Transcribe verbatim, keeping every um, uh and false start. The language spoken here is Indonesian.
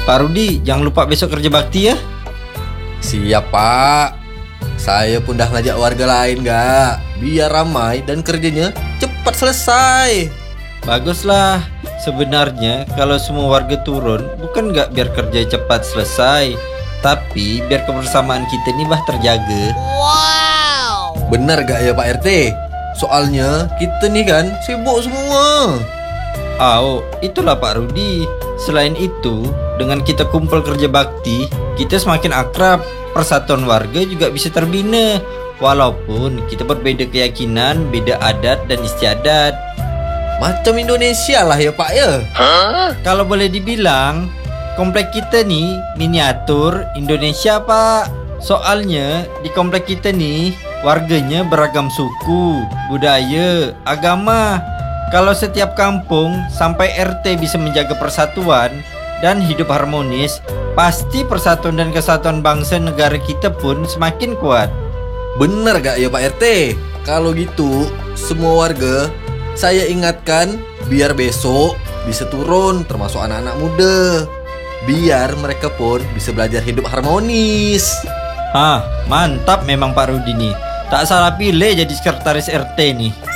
Pak Rudi, jangan lupa besok kerja bakti ya. Siap Pak. Saya pun dah ngajak warga lain gak, biar ramai dan kerjanya cepat selesai. Baguslah. Sebenarnya kalau semua warga turun, bukan gak biar kerja cepat selesai, tapi biar kebersamaan kita ini bah terjaga. Benar gak ya Pak R T? Soalnya kita nih kan sibuk semua. Oh, itulah Pak Rudi. Selain itu, dengan kita kumpul kerja bakti, kita semakin akrab. Persatuan warga juga bisa terbina. Walaupun kita berbeda keyakinan, beda adat dan istiadat. Macam Indonesia lah ya Pak ya. Kalau boleh dibilang, komplek kita nih miniatur Indonesia Pak. Soalnya di komplek kita nih warganya beragam suku, budaya, agama. Kalau setiap kampung sampai R T bisa menjaga persatuan dan hidup harmonis, pasti persatuan dan kesatuan bangsa negara kita pun semakin kuat. Bener gak ya Pak R T? Kalau gitu semua warga saya ingatkan biar besok bisa turun, termasuk anak-anak muda, biar mereka pun bisa belajar hidup harmonis. Hah, mantap memang Pak Rudi nih. Tak salah pilih jadi sekretaris R T nih.